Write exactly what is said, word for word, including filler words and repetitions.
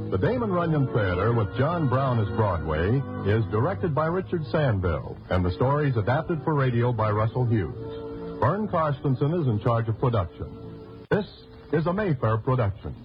The Damon Runyon Theater with John Brown as Broadway is directed by Richard Sandville, and the story is adapted for radio by Russell Hughes. Vern Carstensen is in charge of production. This is a Mayfair production.